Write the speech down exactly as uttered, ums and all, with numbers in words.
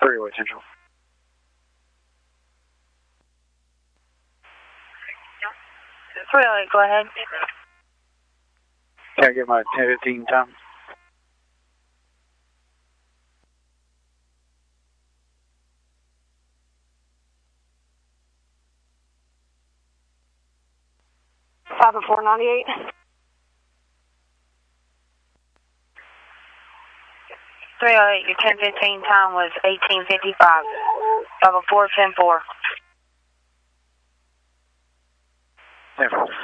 Freeway Central. three oh eight, go ahead. Can I get my ten fifteen time? five oh four ninety-eight. three oh eight, your ten fifteen time was eighteen fifty-five. five oh four ten four. ten four.